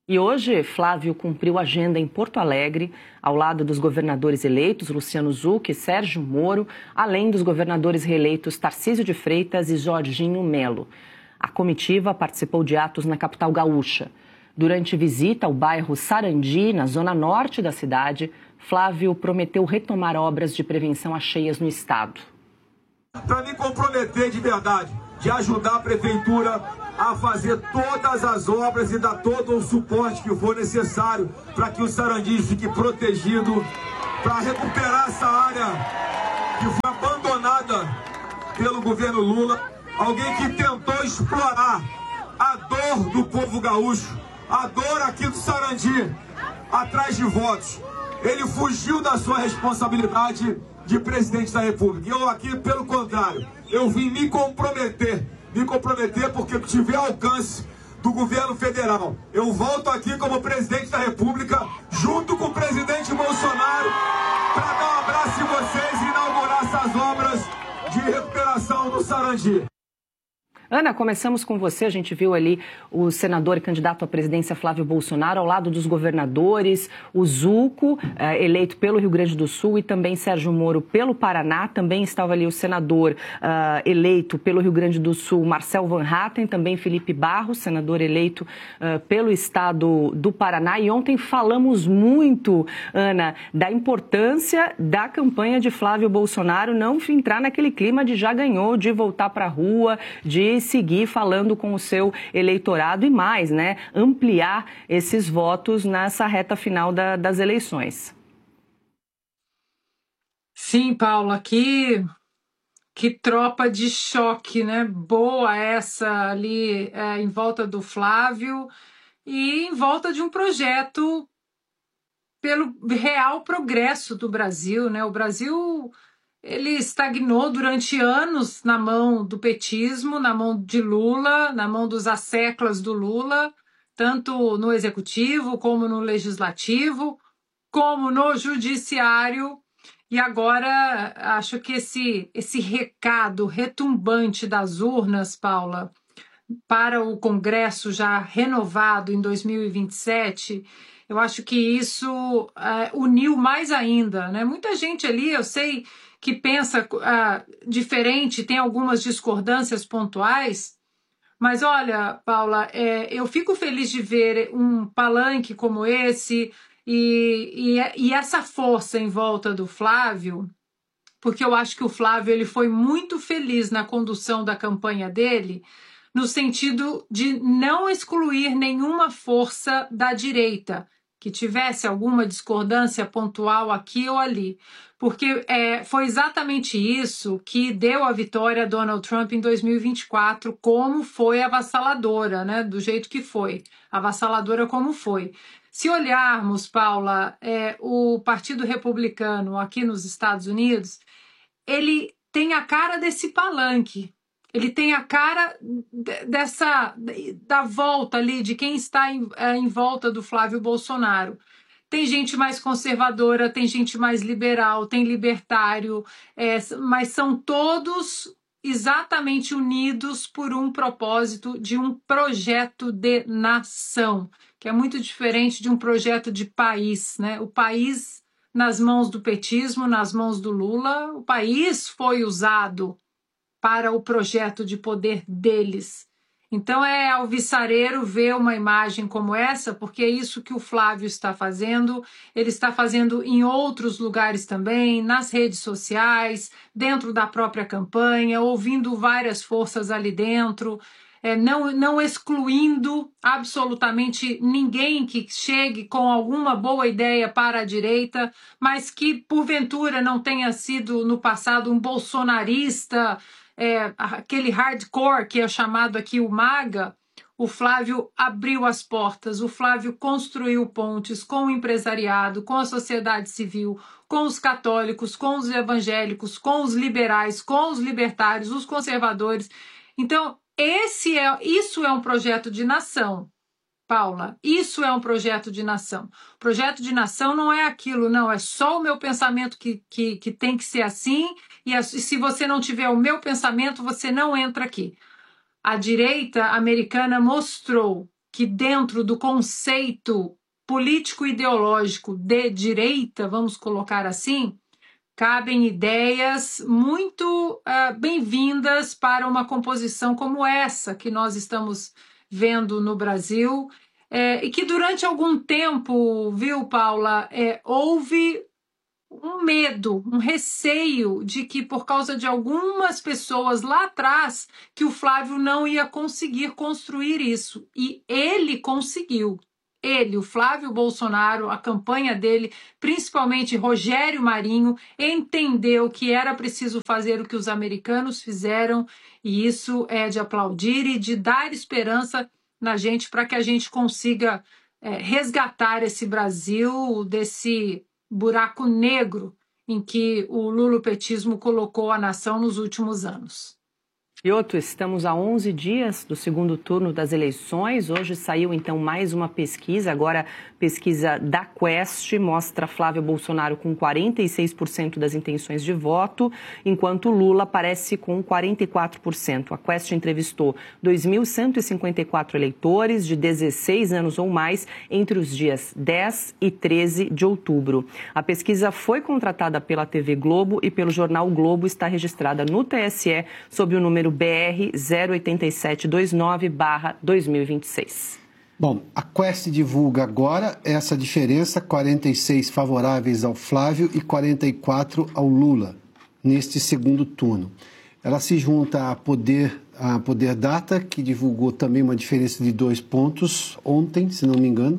E hoje, Flávio cumpriu agenda em Porto Alegre, ao lado dos governadores eleitos, Luciano Zucchi e Sérgio Moro, além dos governadores reeleitos Tarcísio de Freitas e Jorginho Melo. A comitiva participou de atos na capital gaúcha. Durante visita ao bairro Sarandi, na zona norte da cidade, Flávio prometeu retomar obras de prevenção a cheias no estado. Para me comprometer de verdade, de ajudar a prefeitura a fazer todas as obras e dar todo o suporte que for necessário para que o Sarandi fique protegido, para recuperar essa área que foi abandonada pelo governo Lula. Alguém que tentou explorar a dor do povo gaúcho, a dor aqui do Sarandi, atrás de votos. Ele fugiu da sua responsabilidade de presidente da República. E eu aqui, pelo contrário, eu vim me comprometer porque eu tive alcance do governo federal. Eu volto aqui como presidente da República, junto com o presidente Bolsonaro, para dar um abraço em vocês e inaugurar essas obras de recuperação do Sarandi. Ana, começamos com você. A gente viu ali o senador e candidato à presidência Flávio Bolsonaro ao lado dos governadores, o Zucco, eleito pelo Rio Grande do Sul, e também Sérgio Moro pelo Paraná. Também estava ali o senador eleito pelo Rio Grande do Sul, Marcel Van Hatten, também Felipe Barros, senador eleito pelo estado do Paraná. E ontem falamos muito, Ana, da importância da campanha de Flávio Bolsonaro não entrar naquele clima de já ganhou, de voltar para a rua, de seguir falando com o seu eleitorado e mais, né, ampliar esses votos nessa reta final das eleições. Sim, Paula, que tropa de choque, né? Boa essa ali em volta do Flávio e em volta de um projeto pelo real progresso do Brasil, né? O Brasil, ele estagnou durante anos na mão do petismo, na mão de Lula, na mão dos asseclas do Lula, tanto no executivo, como no legislativo, como no judiciário. E agora, acho que esse recado retumbante das urnas, Paula, para o Congresso já renovado em 2027, eu acho que isso uniu mais ainda, né? Muita gente ali, eu sei, que pensa diferente, tem algumas discordâncias pontuais, mas olha, Paula, eu fico feliz de ver um palanque como esse e essa força em volta do Flávio, porque eu acho que o Flávio ele foi muito feliz na condução da campanha dele, no sentido de não excluir nenhuma força da direita, que tivesse alguma discordância pontual aqui ou ali. Porque foi exatamente isso que deu a vitória a Donald Trump em 2024, como foi avassaladora, né? Do jeito que foi, avassaladora como foi. Se olharmos, Paula, o Partido Republicano aqui nos Estados Unidos, ele tem a cara desse palanque. Ele tem a cara da volta ali, de quem está em volta do Flávio Bolsonaro. Tem gente mais conservadora, tem gente mais liberal, tem libertário, mas são todos exatamente unidos por um propósito de um projeto de nação, que é muito diferente de um projeto de país, né? O país nas mãos do petismo, nas mãos do Lula, o país foi usado para o projeto de poder deles. Então é alvissareiro ver uma imagem como essa, porque é isso que o Flávio está fazendo, ele está fazendo em outros lugares também, nas redes sociais, dentro da própria campanha, ouvindo várias forças ali dentro, não excluindo absolutamente ninguém que chegue com alguma boa ideia para a direita, mas que porventura não tenha sido no passado um bolsonarista, aquele hardcore que é chamado aqui o MAGA. O Flávio abriu as portas, o Flávio construiu pontes com o empresariado, com a sociedade civil, com os católicos, com os evangélicos, com os liberais, com os libertários, os conservadores. Então, isso é um projeto de nação, Paula, isso é um projeto de nação. Projeto de nação não é aquilo, não, é só o meu pensamento que tem que ser assim, e se você não tiver o meu pensamento, você não entra aqui. A direita americana mostrou que dentro do conceito político-ideológico de direita, vamos colocar assim, cabem ideias muito bem-vindas para uma composição como essa que nós estamos vendo no Brasil, e que durante algum tempo, viu, Paula, houve um medo, um receio de que por causa de algumas pessoas lá atrás, que o Flávio não ia conseguir construir isso. E ele conseguiu. Ele, o Flávio Bolsonaro, a campanha dele, principalmente Rogério Marinho, entendeu que era preciso fazer o que os americanos fizeram, e isso é de aplaudir e de dar esperança na gente para que a gente consiga resgatar esse Brasil desse buraco negro em que o lulopetismo colocou a nação nos últimos anos. Piotr, estamos a 11 dias do segundo turno das eleições. Hoje saiu, então, mais uma pesquisa. Agora, pesquisa da Quest mostra Flávio Bolsonaro com 46% das intenções de voto, enquanto Lula aparece com 44%. A Quest entrevistou 2.154 eleitores de 16 anos ou mais entre os dias 10 e 13 de outubro. A pesquisa foi contratada pela TV Globo e pelo jornal Globo, está registrada no TSE sob o número BR 08729/2026. Bom, a Quest divulga agora essa diferença, 46 favoráveis ao Flávio e 44 ao Lula, neste segundo turno. Ela se junta a Poder Data, que divulgou também uma diferença de 2 pontos ontem, se não me engano,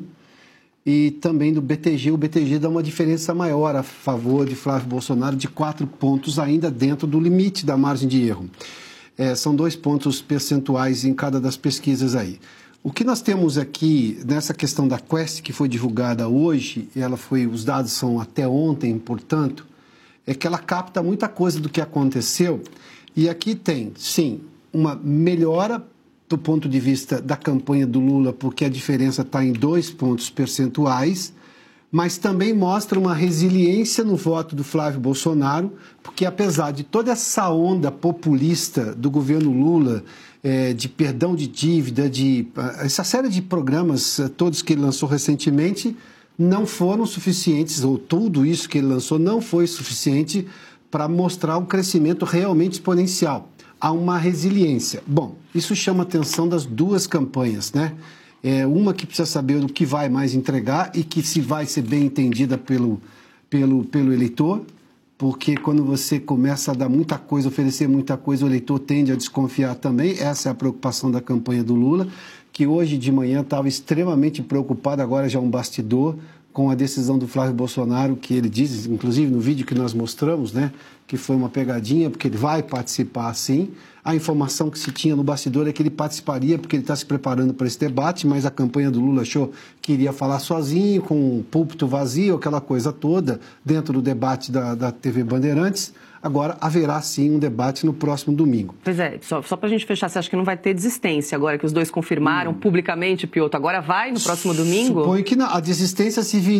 e também do BTG. O BTG dá uma diferença maior a favor de Flávio Bolsonaro, de 4 pontos, ainda dentro do limite da margem de erro. São 2 pontos percentuais em cada das pesquisas aí. O que nós temos aqui nessa questão da Quest, que foi divulgada hoje, os dados são até ontem, portanto, é que ela capta muita coisa do que aconteceu. E aqui tem, sim, uma melhora do ponto de vista da campanha do Lula, porque a diferença está em 2 pontos percentuais, mas também mostra uma resiliência no voto do Flávio Bolsonaro, porque apesar de toda essa onda populista do governo Lula, de perdão de dívida, essa série de programas todos que ele lançou recentemente, não foram suficientes, ou tudo isso que ele lançou não foi suficiente para mostrar um crescimento realmente exponencial. Há uma resiliência. Bom, isso chama a atenção das duas campanhas, né? Uma que precisa saber o que vai mais entregar e que se vai ser bem entendida pelo eleitor, porque quando você começa a dar muita coisa, oferecer muita coisa, o eleitor tende a desconfiar também. Essa é a preocupação da campanha do Lula, que hoje de manhã estava extremamente preocupado, agora já um bastidor, com a decisão do Flávio Bolsonaro, que ele diz, inclusive no vídeo que nós mostramos, né, que foi uma pegadinha, porque ele vai participar sim. A informação que se tinha no bastidor é que ele participaria, porque ele está se preparando para esse debate, mas a campanha do Lula achou que iria falar sozinho, com o púlpito vazio, aquela coisa toda, dentro do debate da TV Bandeirantes. Agora haverá sim um debate no próximo domingo. Pois é, só para a gente fechar, você acha que não vai ter desistência agora que os dois confirmaram publicamente, Piotr? Agora vai no próximo domingo? Suponho que não. A desistência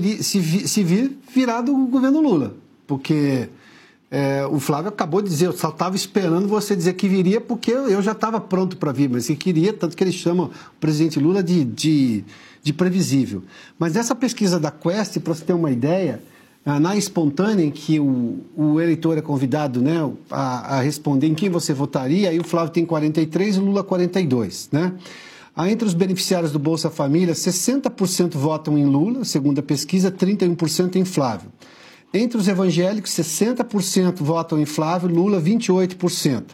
virá do governo Lula, porque o Flávio acabou de dizer, eu só estava esperando você dizer que viria, porque eu já estava pronto para vir, mas ele queria, tanto que ele chama o presidente Lula de previsível. Mas nessa pesquisa da Quest, para você ter uma ideia, na espontânea, em que o eleitor é convidado, né, a responder em quem você votaria, aí o Flávio tem 43 e o Lula 42. Né? Entre os beneficiários do Bolsa Família, 60% votam em Lula, segundo a pesquisa, 31% em Flávio. Entre os evangélicos, 60% votam em Flávio, Lula 28%.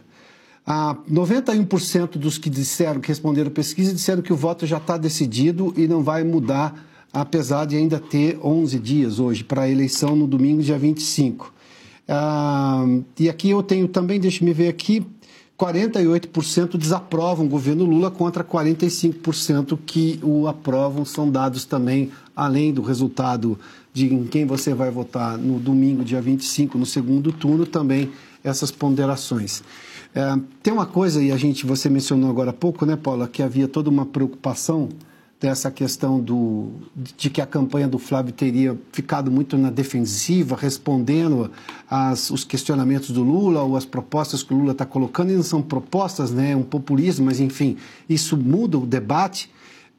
91% dos que responderam a pesquisa disseram que o voto já está decidido e não vai mudar, apesar de ainda ter 11 dias hoje para a eleição no domingo, dia 25. E aqui eu tenho também, deixa-me ver aqui, 48% desaprovam o governo Lula contra 45% que o aprovam. São dados também, além do resultado de em quem você vai votar no domingo, dia 25, no segundo turno, também essas ponderações. Tem uma coisa, e você mencionou agora há pouco, né, Paula, que havia toda uma preocupação dessa questão de que a campanha do Flávio teria ficado muito na defensiva, respondendo os questionamentos do Lula ou as propostas que o Lula está colocando, e não são propostas, né, é um populismo, mas enfim, isso muda o debate.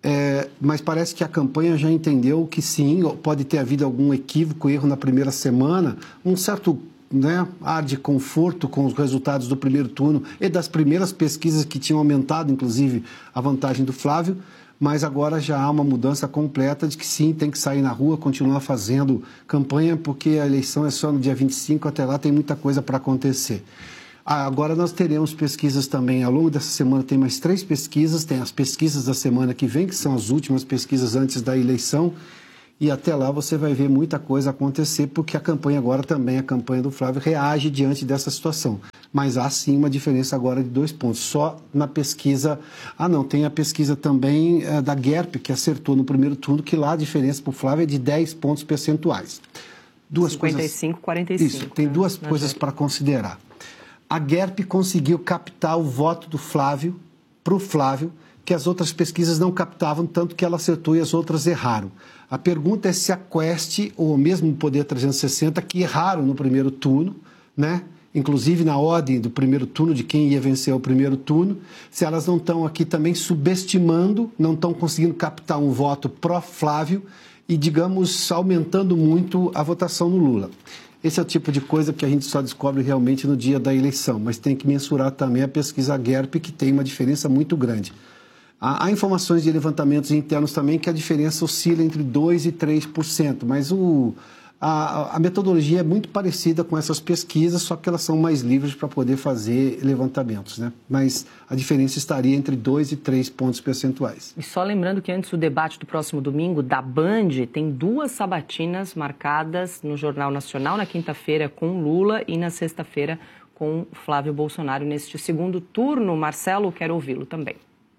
Mas parece que a campanha já entendeu que sim, pode ter havido algum equívoco, erro na primeira semana, um certo ar de conforto com os resultados do primeiro turno e das primeiras pesquisas que tinham aumentado, inclusive, a vantagem do Flávio, mas agora já há uma mudança completa de que sim, tem que sair na rua, continuar fazendo campanha, porque a eleição é só no dia 25, até lá tem muita coisa para acontecer. Agora nós teremos pesquisas também, ao longo dessa semana tem mais 3 pesquisas, tem as pesquisas da semana que vem, que são as últimas pesquisas antes da eleição, e até lá você vai ver muita coisa acontecer, porque a campanha agora também, a campanha do Flávio, reage diante dessa situação. Mas há sim uma diferença agora de 2 pontos, só na pesquisa... tem a pesquisa também da GERP, que acertou no primeiro turno, que lá a diferença para o Flávio é de 10 pontos percentuais. 55, 45. Isso, tem 2 coisas para considerar. A GERP conseguiu captar o voto do Flávio, para o Flávio, que as outras pesquisas não captavam, tanto que ela acertou e as outras erraram. A pergunta é se a Quest, ou mesmo o Poder 360, que erraram no primeiro turno, inclusive na ordem do primeiro turno, de quem ia vencer o primeiro turno, se elas não estão aqui também subestimando, não estão conseguindo captar um voto pró-Flávio e, digamos, aumentando muito a votação no Lula. Esse é o tipo de coisa que a gente só descobre realmente no dia da eleição, mas tem que mensurar também a pesquisa GERP, que tem uma diferença muito grande. Há informações de levantamentos internos também que a diferença oscila entre 2% e 3%, mas a metodologia é muito parecida com essas pesquisas, só que elas são mais livres para poder fazer levantamentos, Mas a diferença estaria entre 2 e 3 pontos percentuais. E só lembrando que antes do debate do próximo domingo, da Band, tem 2 sabatinas marcadas no Jornal Nacional, na quinta-feira com Lula e na sexta-feira com Flávio Bolsonaro neste segundo turno. Marcelo, quero ouvi-lo também.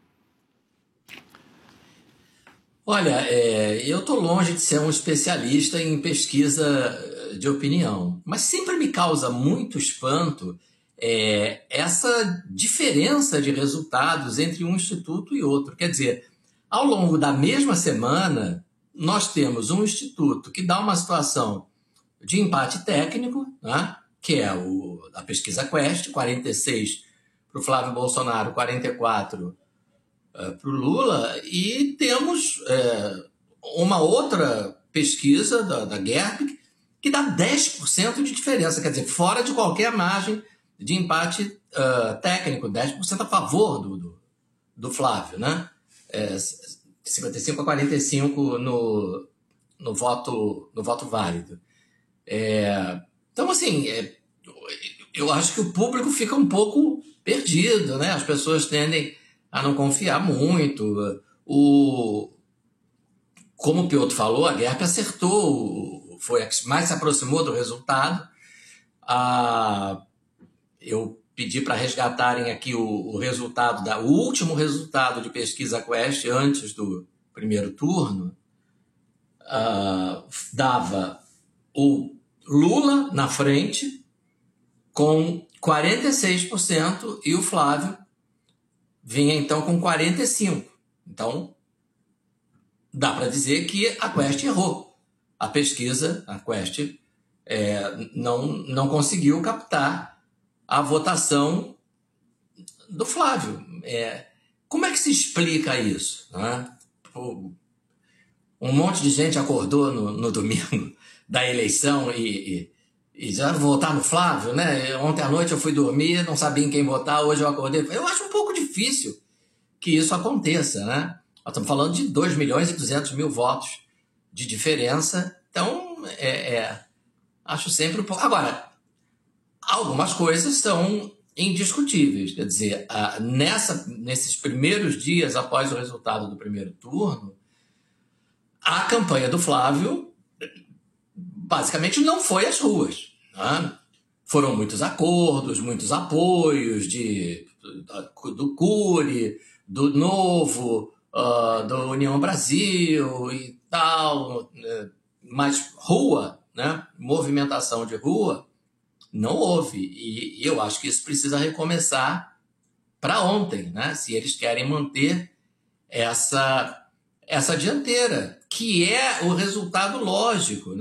Olha, eu estou longe de ser um especialista em pesquisa de opinião, mas sempre me causa muito espanto essa diferença de resultados entre um instituto e outro. Quer dizer, ao longo da mesma semana, nós temos um instituto que dá uma situação de empate técnico, que é a pesquisa Quest, 46 para o Flávio Bolsonaro, 44 para o Lula, e temos uma outra pesquisa da GERP que dá 10% de diferença, quer dizer, fora de qualquer margem de empate técnico, 10% a favor do Flávio, 55 a 45 no voto válido. Então, assim, eu acho que o público fica um pouco perdido, As pessoas tendem a não confiar muito. Como o Piotr falou, a GERP acertou, foi a que mais se aproximou do resultado. Eu pedi para resgatarem aqui o resultado, o último resultado de pesquisa Quest antes do primeiro turno, dava o Lula na frente com 46% e o Flávio vinha então com 45%. Então, dá para dizer que a Quest errou. A pesquisa, a Quest, não conseguiu captar a votação do Flávio. Como é que se explica isso? Um monte de gente acordou no domingo da eleição e já votar no Flávio, Ontem à noite eu fui dormir, não sabia em quem votar, hoje eu acordei. Eu acho um pouco difícil que isso aconteça, Nós estamos falando de 2.200.000 votos de diferença, então acho sempre um pouco... Agora, algumas coisas são indiscutíveis, quer dizer, nesses primeiros dias após o resultado do primeiro turno, a campanha do Flávio basicamente não foi às ruas. Foram muitos acordos, muitos apoios do Cury, do Novo, do União Brasil e tal, mas rua, movimentação de rua, não houve. E eu acho que isso precisa recomeçar para ontem, se eles querem manter essa dianteira, que é o resultado lógico,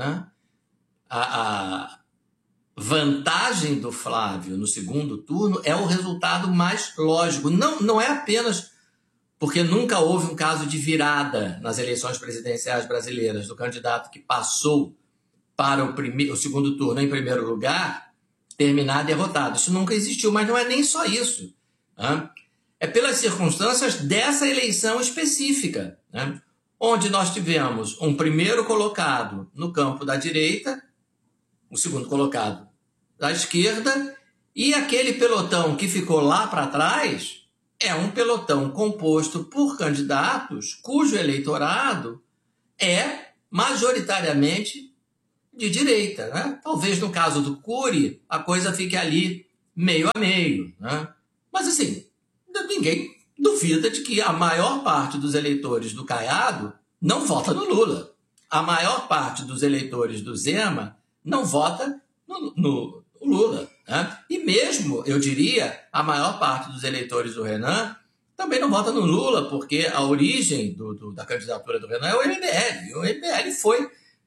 A vantagem do Flávio no segundo turno é o resultado mais lógico. Não é apenas porque nunca houve um caso de virada nas eleições presidenciais brasileiras, do candidato que passou para o segundo turno em primeiro lugar, terminar derrotado. Isso nunca existiu, mas não é nem só isso. Né? É pelas circunstâncias dessa eleição específica, né? Onde nós tivemos um primeiro colocado no campo da direita, o segundo colocado da esquerda, e aquele pelotão que ficou lá para trás é um pelotão composto por candidatos cujo eleitorado é majoritariamente de direita. Né? Talvez no caso do Cury a coisa fique ali meio a meio. Né? Mas assim, ninguém duvida de que a maior parte dos eleitores do Caiado não vota no Lula. A maior parte dos eleitores do Zema não vota no Lula. Né? E mesmo, eu diria, a maior parte dos eleitores do Renan também não vota no Lula, porque a origem da candidatura do Renan é o MBL. E o MBL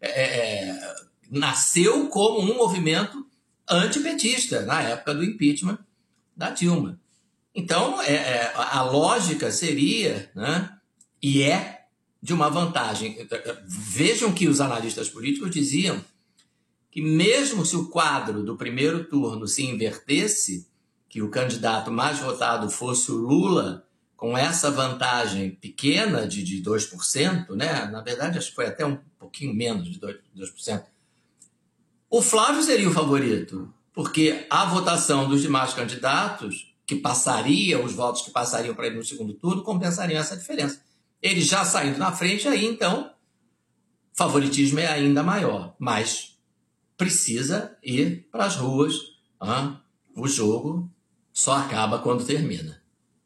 nasceu como um movimento antipetista na época do impeachment da Dilma. Então, a lógica seria, né, e é de uma vantagem. Vejam que os analistas políticos diziam que mesmo se o quadro do primeiro turno se invertesse, que o candidato mais votado fosse o Lula, com essa vantagem pequena de 2%, né, na verdade acho que foi até um pouquinho menos de 2%, o Flávio seria o favorito, porque a votação dos demais candidatos os votos que passariam para ele no segundo turno compensariam essa diferença. Ele já saindo na frente, aí então, favoritismo é ainda maior, mas precisa ir para as ruas. O jogo só acaba quando termina.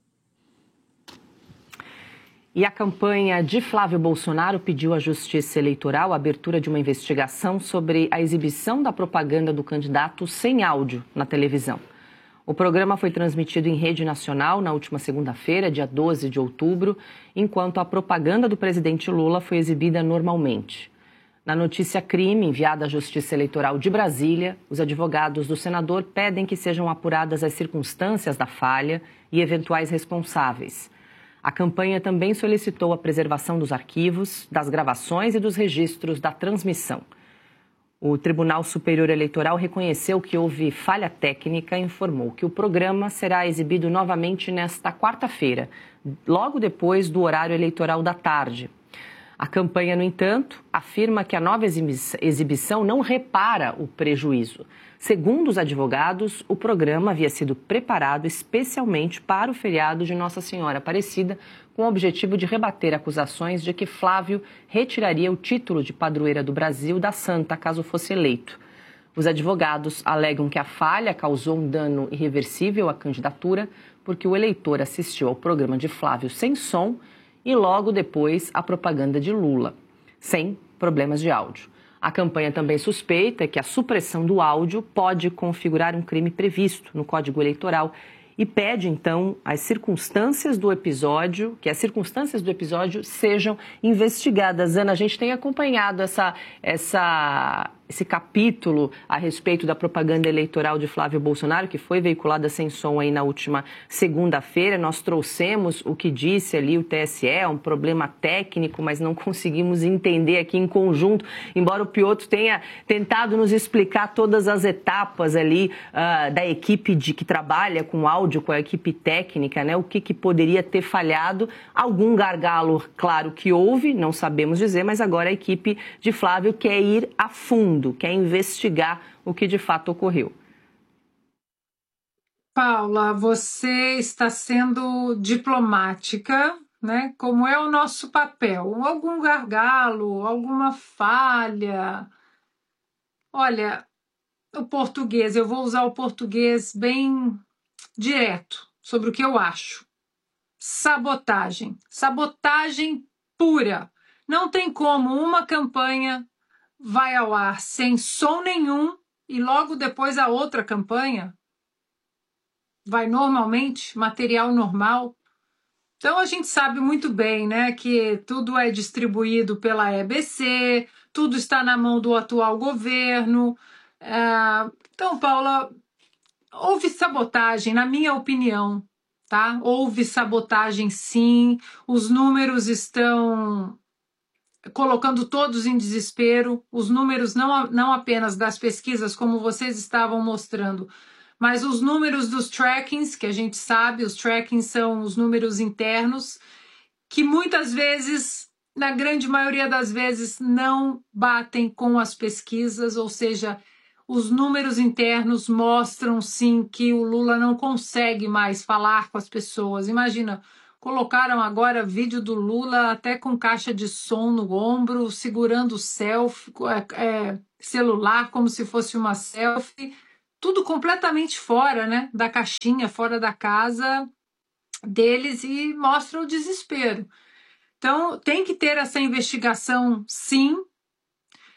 E a campanha de Flávio Bolsonaro pediu à Justiça Eleitoral a abertura de uma investigação sobre a exibição da propaganda do candidato sem áudio na televisão. O programa foi transmitido em rede nacional na última segunda-feira, dia 12 de outubro, enquanto a propaganda do presidente Lula foi exibida normalmente. Na notícia crime enviada à Justiça Eleitoral de Brasília, os advogados do senador pedem que sejam apuradas as circunstâncias da falha e eventuais responsáveis. A campanha também solicitou a preservação dos arquivos, das gravações e dos registros da transmissão. O Tribunal Superior Eleitoral reconheceu que houve falha técnica e informou que o programa será exibido novamente nesta quarta-feira, logo depois do horário eleitoral da tarde. A campanha, no entanto, afirma que a nova exibição não repara o prejuízo. Segundo os advogados, o programa havia sido preparado especialmente para o feriado de Nossa Senhora Aparecida, com o objetivo de rebater acusações de que Flávio retiraria o título de padroeira do Brasil da santa caso fosse eleito. Os advogados alegam que a falha causou um dano irreversível à candidatura, porque o eleitor assistiu ao programa de Flávio sem som e logo depois a propaganda de Lula, sem problemas de áudio. A campanha também suspeita que a supressão do áudio pode configurar um crime previsto no Código Eleitoral e pede, então, que as circunstâncias do episódio sejam investigadas. Ana, a gente tem acompanhado esse capítulo a respeito da propaganda eleitoral de Flávio Bolsonaro, que foi veiculada sem som aí na última segunda-feira. Nós trouxemos o que disse ali o TSE, um problema técnico, mas não conseguimos entender aqui em conjunto, embora o Piotto tenha tentado nos explicar todas as etapas ali da equipe que trabalha com áudio, com a equipe técnica, né? O que poderia ter falhado. Algum gargalo, claro que houve, não sabemos dizer, mas agora a equipe de Flávio quer ir a fundo, quer investigar o que de fato ocorreu. Paula, você está sendo diplomática, né? Como é o nosso papel? Algum gargalo, alguma falha? Olha, o português, eu vou usar o português bem direto sobre o que eu acho. Sabotagem. Sabotagem pura. Não tem como uma campanha vai ao ar sem som nenhum e logo depois a outra campanha vai normalmente, material normal. Então a gente sabe muito bem, né, que tudo é distribuído pela EBC, tudo está na mão do atual governo. Então, Paula, houve sabotagem, na minha opinião. tá? Houve sabotagem, sim. Os números estão colocando todos em desespero. Os números não apenas das pesquisas, como vocês estavam mostrando, mas os números dos trackings, que a gente sabe, os trackings são os números internos, que muitas vezes, na grande maioria das vezes, não batem com as pesquisas, ou seja, os números internos mostram sim que o Lula não consegue mais falar com as pessoas. Imagina, colocaram agora vídeo do Lula até com caixa de som no ombro, segurando celular como se fosse uma selfie, tudo completamente fora, né, da caixinha, fora da casa deles, e mostra o desespero. Então, tem que ter essa investigação, sim,